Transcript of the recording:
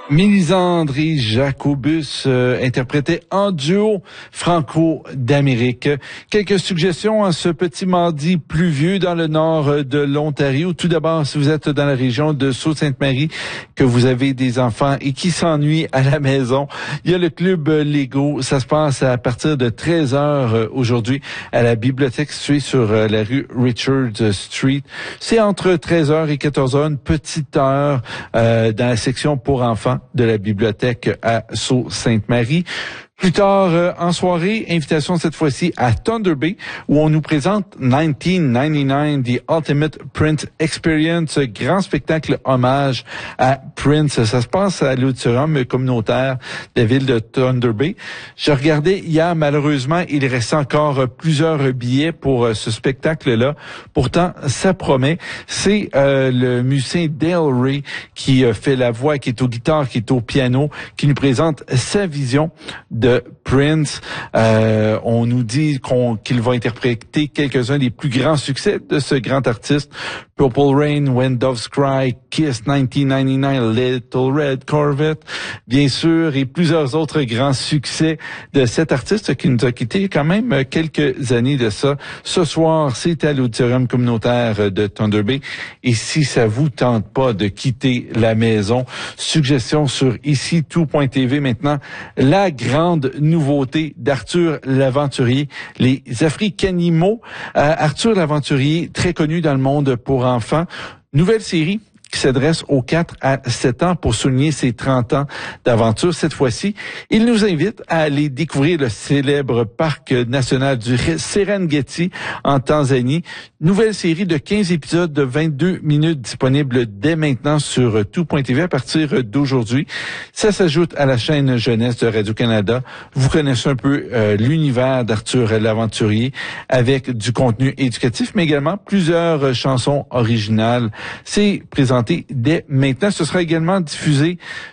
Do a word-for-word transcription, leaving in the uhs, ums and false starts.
Mélisandre et Jacobus euh, interprétés en duo franco-d'Amérique. Quelques suggestions en ce petit mardi pluvieux dans le nord de l'Ontario. Tout d'abord, si vous êtes dans la région de Sault-Sainte-Marie, que vous avez des enfants et qui s'ennuient à la maison, il y a le club Lego. Ça se passe à partir de treize heures aujourd'hui à la bibliothèque située sur la rue Richard Street. C'est entre treize heures et quatorze heures, une petite heure euh, dans la section pour enfants de la bibliothèque à Sault-Sainte-Marie. Plus tard euh, en soirée, invitation cette fois-ci à Thunder Bay, où on nous présente dix-neuf quatre-vingt-dix-neuf, The Ultimate Print Experience, grand spectacle hommage à Prince. Ça se passe à l'auditorium communautaire de la ville de Thunder Bay. Je regardais hier, malheureusement, il reste encore plusieurs billets pour euh, ce spectacle-là. Pourtant, ça promet. C'est euh, le musicien Dale Ray qui euh, fait la voix, qui est aux guitares, qui est au piano, qui nous présente sa vision de de Prince. Euh, on nous dit qu'on, qu'il va interpréter quelques-uns des plus grands succès de ce grand artiste. Purple Rain, When Doves Cry, Kiss dix-neuf quatre-vingt-dix-neuf, Little Red Corvette, bien sûr, et plusieurs autres grands succès de cet artiste qui nous a quittés quand même quelques années de ça. Ce soir, c'est à l'auditorium communautaire de Thunder Bay. Et si ça vous tente pas de quitter la maison, suggestion sur ici tout point t v maintenant, la grande nouveauté d'Arthur l'Aventurier, les Africanimaux. Euh, Arthur l'Aventurier, très connu dans le monde pour enfants. Nouvelle série qui s'adresse aux quatre à sept ans pour souligner ses trente ans d'aventure. Cette fois-ci, il nous invite à aller découvrir le célèbre parc national du Serengeti en Tanzanie. Nouvelle série de quinze épisodes de vingt-deux minutes disponible dès maintenant sur tout point t v à partir d'aujourd'hui. Ça s'ajoute à la chaîne jeunesse de Radio-Canada. Vous connaissez un peu euh, l'univers d'Arthur l'Aventurier avec du contenu éducatif, mais également plusieurs chansons originales. C'est présenté dès maintenant. Ce sera également diffusé